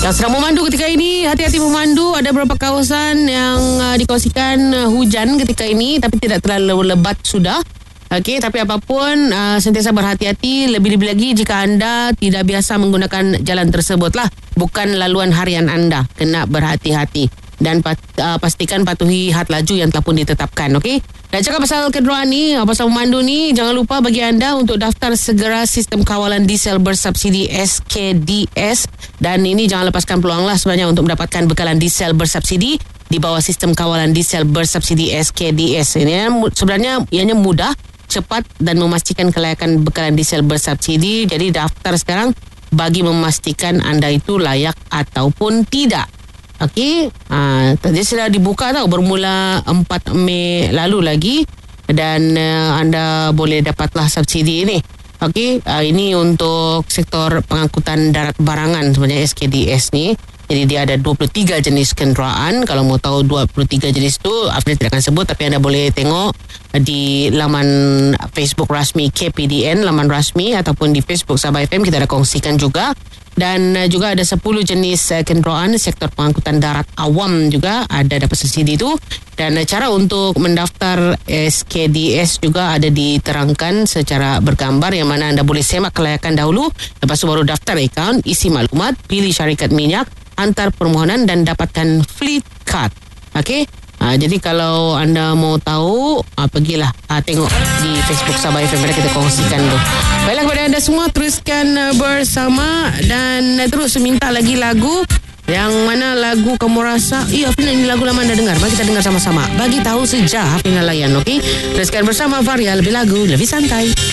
Yang sedang memandu ketika ini, hati-hati memandu. Ada beberapa kawasan yang dikongsikan hujan ketika ini, tapi tidak terlalu lebat sudah. Okey, tapi apapun sentiasa berhati-hati. Lebih-lebih lagi jika anda tidak biasa menggunakan jalan tersebut lah. Bukan laluan harian anda. Kena berhati-hati. Dan pastikan patuhi had laju yang telah pun ditetapkan. Okey. Dan cakap pasal kenderaan ni, pasal memandu ni, jangan lupa bagi anda untuk daftar segera Sistem Kawalan Diesel Bersubsidi SKDS. Dan ini jangan lepaskan peluang lah sebenarnya untuk mendapatkan bekalan diesel bersubsidi di bawah Sistem Kawalan Diesel Bersubsidi SKDS. Ini sebenarnya ianya mudah, cepat dan memastikan kelayakan bekalan diesel bersubsidi. Jadi daftar sekarang bagi memastikan anda itu layak ataupun tidak. Okey, tadi sudah dibuka tau, bermula 4 Mei lalu lagi, dan anda boleh dapatlah subsidi ini. Okey, ini untuk sektor pengangkutan darat barangan sebenarnya SKDS ni. Jadi dia ada 23 jenis kenderaan. Kalau mau tahu 23 jenis tu, Afri tidak akan sebut, tapi anda boleh tengok di laman Facebook rasmi KPDN, laman rasmi, ataupun di Facebook Sabah FM kita ada kongsikan juga. Dan juga ada 10 jenis kenderaan sektor pengangkutan darat awam juga ada dapat subsidi tu. Dan cara untuk mendaftar SKDS juga ada diterangkan secara bergambar, yang mana anda boleh semak kelayakan dahulu, lepas tu baru daftar akaun, isi maklumat, pilih syarikat minyak, hantar permohonan dan dapatkan fleet card. Okey. Jadi kalau anda mau tahu, pergilah tengok di Facebook Sabah FM, kita kongsikan tu. Baiklah, kepada anda semua, teruskan bersama dan terus minta lagi lagu. Yang mana lagu kamu rasa Hafina ini lagu lama anda dengar. Mari kita dengar sama-sama. Bagi tahu sejak Hafina layan. Okey, teruskan bersama Varia, lebih lagu, lebih santai.